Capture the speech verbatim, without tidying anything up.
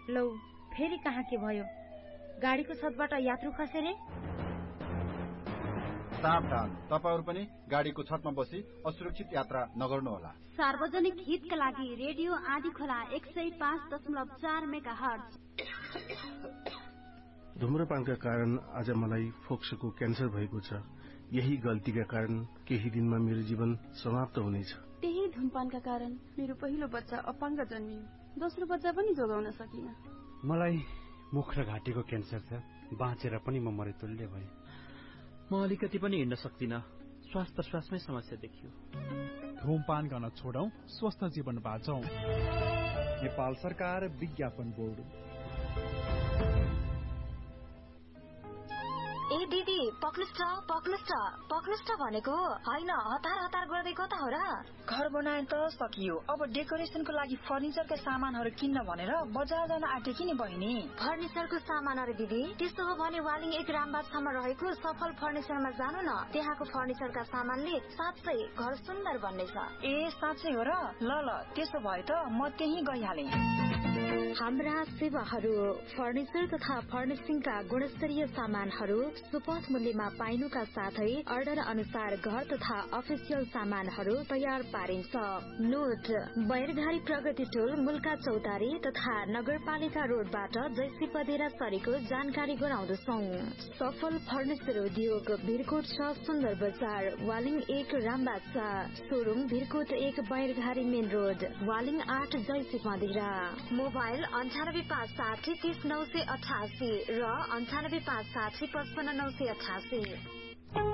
लौ फेरि कहाँ के भयो? गाडीको छतबाट यात्रु खसे रे? सावधान, तपाईहरु पनि गाडीको छतमा बसी असुरक्षित यात्रा नगर्नुहोला। सार्वजनिक हितका लागि रेडियो आदि खोला एक सय पाँच दशमलव चार मेगाहर्ज। धुम्रपानका कारण आज मलाई फोक्सोको क्यान्सर भएको छ। यही गल्तीका कारण केही दिनमा मेरो जीवन समाप्त हुनेछ। त्यही धुम्रपानका कारण मेरो पहिलो बच्चा अपाङ्ग जन्मियो। दोस्रो बच्चा पनि जोगाउन सकिन। मलाई मुख र घाँटीको क्यान्सर छ। बाँचेर पनि म मरेतुल्य भए। म अलिकति पनि हिँड्न सक्दिन। श्वास प्रश्वासमै समस्या देखियो। धूमपान गर्न छोडौं, स्वस्थ जीवन बाँचौं। नेपाल सरकार विज्ञापन बोर्ड। ए दिदी पक्नुस् त पक्नुस् त पक्नुस् त भनेको हैन, हतार हतार गर्दै कता हो र? घर बनाए त सकियो, अब डेकोरेसनको लागि फर्निचरका सामानहरू किन्न भनेर बजार जान आँटेकी नि बहिनी। फर्निचरको सामान अरे दिदी? त्यसो हो भने वालिङ एक रामबागसम्म रहेको सफल फर्निचरमा जानु न। त्यहाँको फर्निचरका सामानले साँच्चै घर सुन्दर बन्नेछ। ए साँच्चै हो र? ल ल त्यसो भए त म त्यही गइहाले। हाम्रा सेवाहरू फर्निचर तथा फर्निशिङका गुणस्तरीय सामानहरू सुपथ मूल्यमा पाइनुका साथै अर्डर अनुसार घर तथा अफिसियल सामानहरू तयार पारिन्छ। नोट, बैरघारी प्रगति टोल मुल्का चौतारी तथा नगरपालिका रोडबाट जैसी पदेरा सरीको जानकारी गराउँदछौ। सफल फर्निचर उद्योग भिरकोट छ सुन्दर बजार, वालिङ एक रामबाग छ, सोरुम भिरकोट एक बैरघारी मेन रोड, वालिङ आठ जैसी पदेरा। मोबाइल अन्ठानब्बे पाँच साठी तीस नौ सय अठासी र अन्ठानब्बे पाँच साठी पचपन्न नौ सय अठासी।